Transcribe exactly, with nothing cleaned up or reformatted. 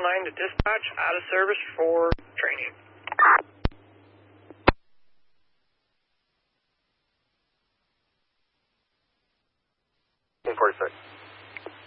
nine to dispatch, out of service for training. ten forty-six.